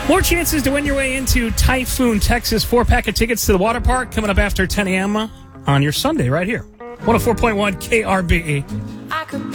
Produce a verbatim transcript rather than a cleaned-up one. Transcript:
More chances to win your way into Typhoon, Texas. Four-pack of tickets to the water park coming up after ten a.m. on your Sunday right here. one oh four point one K R B E.